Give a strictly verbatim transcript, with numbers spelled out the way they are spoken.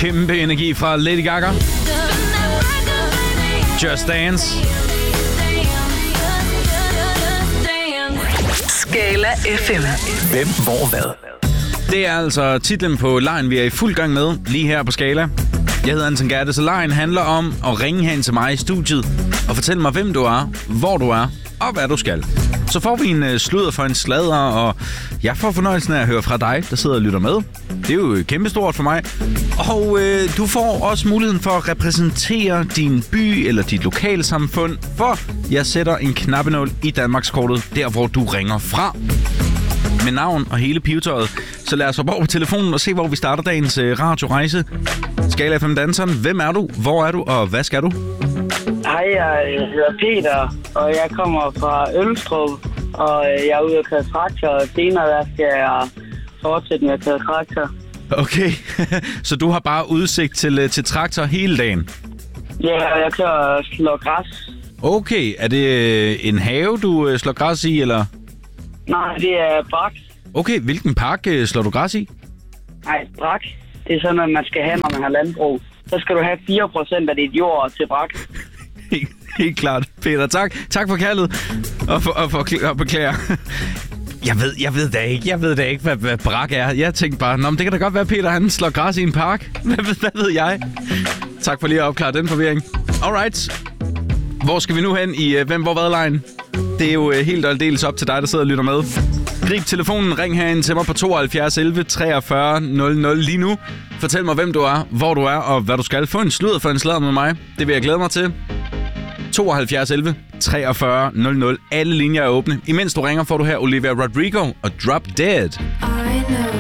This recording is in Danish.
Kæmpe energi fra Lady Gaga. Just Dance. Skala F M. Hvem, hvor, hvad? Det er altså titlen på lejen, vi er i fuld gang med lige her på Skala. Jeg hedder Anton Gerte, så lejen handler om at ringe hen til mig i studiet og fortælle mig, hvem du er, hvor du er og hvad du skal. Så får vi en sludder for en sladder, og jeg får fornøjelsen af at høre fra dig, der sidder og lytter med. Det er jo kæmpestort for mig. Og øh, du får også muligheden for at repræsentere din by eller dit lokalsamfund, for jeg sætter en knappenål i Danmarkskortet, der hvor du ringer fra. Med navn og hele pivetøjet. Så lad os hoppe over på telefonen og se, hvor vi starter dagens øh, radiorejse. Skala F M danseren. Hvem er du? Hvor er du? Og hvad skal du? Hej, jeg hedder Peter, og jeg kommer fra Ølstrup, og jeg er ude at køre traktor, og senere der skal jeg fortsætte med at køre traktor. Okay, så du har bare udsigt til, til traktor hele dagen? Ja, jeg kører og slår græs. Okay, er det en have, du slår græs i, eller? Nej, det er brak. Okay, hvilken park slår du græs i? Nej, brak. Det er sådan noget, man skal have, når man har landbrug. Så skal du have fire procent af dit jord til brak. Helt, helt klart, Peter. Tak. Tak for kaldet. Og for, og for og beklager. Jeg ved, jeg ved da ikke, jeg ved da ikke, hvad, hvad brak er. Jeg tænkte bare, nå, men det kan da godt være, Peter, han slår græs i en park. Hvad, hvad ved jeg? Tak for lige at opklare den forvirring. Alright. Hvor skal vi nu hen i uh, Hvem, hvor, hvad-lejen? Det er jo uh, helt og aldeles op til dig, der sidder og lytter med. Grib telefonen, ring herind til mig på tooghalvfjerds elleve treogfyrre nul nul lige nu. Fortæl mig, hvem du er, hvor du er og hvad du skal. Få en sludder for en sladder med mig. Det vil jeg glæde mig til. tooghalvfjerds elleve treogfyrre nul nul. Alle linjer er åbne. Imens du ringer, får du her Olivia Rodrigo og Drop Dead. I know